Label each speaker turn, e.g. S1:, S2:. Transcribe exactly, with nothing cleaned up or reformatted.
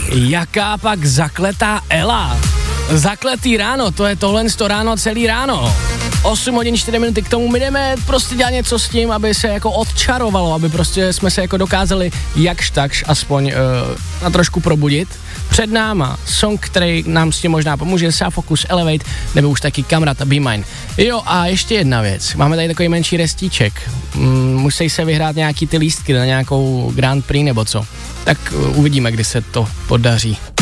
S1: Jaká pak zakletá Ela? Zakletý ráno, to je tohle sto ráno celý ráno. osm hodin čtyři minuty, k tomu my jdeme prostě dělat něco s tím, aby se jako odčarovalo, aby prostě jsme se jako dokázali jakž takž aspoň uh, na trošku probudit. Před náma song, který nám s tím možná pomůže, Sa Focus, Elevate, nebo už taky Kamrata, Be Mine. Jo, a ještě jedna věc, máme tady takový menší restíček, mm, musí se vyhrát nějaký ty lístky na nějakou Grand Prix nebo co, tak uh, uvidíme, kdy se to podaří.